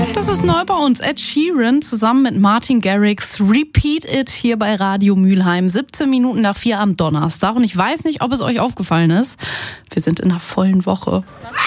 Das ist neu bei uns. Ed Sheeran zusammen mit Martin Garrix. Repeat It hier bei Radio Mülheim. 17 Minuten nach 4 am Donnerstag. Und ich weiß nicht, ob es euch aufgefallen ist. Wir sind in einer vollen Woche.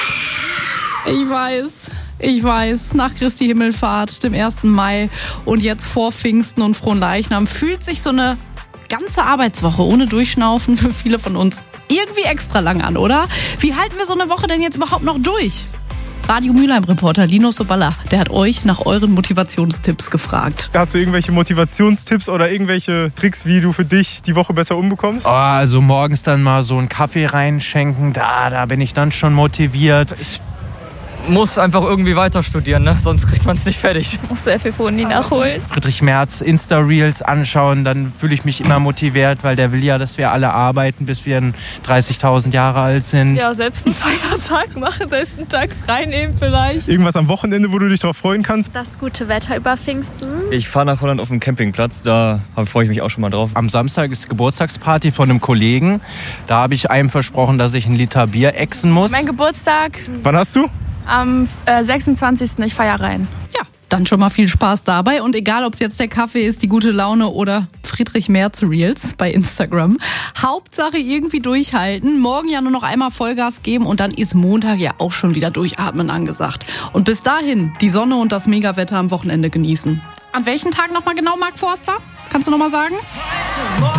Ich weiß, nach Christi Himmelfahrt, dem 1. Mai und jetzt vor Pfingsten und Fronleichnam fühlt sich so eine ganze Arbeitswoche ohne Durchschnaufen für viele von uns irgendwie extra lang an, oder? Wie halten wir so eine Woche denn jetzt überhaupt noch durch? Radio Mülheim-Reporter Linus Soballa, der hat euch nach euren Motivationstipps gefragt. Hast du irgendwelche Motivationstipps oder irgendwelche Tricks, wie du für dich die Woche besser umbekommst? Also morgens dann mal so einen Kaffee reinschenken, da bin ich dann schon motiviert. Ich muss einfach irgendwie weiter studieren, ne? Sonst kriegt man es nicht fertig. Ich muss sehr viel von Uni nachholen. Friedrich Merz Insta-Reels anschauen, dann fühle ich mich immer motiviert, weil der will ja, dass wir alle arbeiten, bis wir 30.000 Jahre alt sind. Ja, selbst einen Feiertag machen, selbst einen Tag frei nehmen vielleicht. Irgendwas am Wochenende, wo du dich drauf freuen kannst? Das gute Wetter über Pfingsten. Ich fahre nach Holland auf den Campingplatz, da freue ich mich auch schon mal drauf. Am Samstag ist Geburtstagsparty von einem Kollegen. Da habe ich einem versprochen, dass ich 1 Liter Bier exen muss. Mein Geburtstag Wann hast du? am 26. Ich feiere rein. Ja, dann schon mal viel Spaß dabei. Und egal, ob es jetzt der Kaffee ist, die gute Laune oder Friedrich Merz Reels bei Instagram. Hauptsache irgendwie durchhalten. Morgen ja nur noch einmal Vollgas geben und dann ist Montag ja auch schon wieder durchatmen angesagt. Und bis dahin die Sonne und das Megawetter am Wochenende genießen. An welchen Tag nochmal genau, Marc Forster? Kannst du nochmal sagen?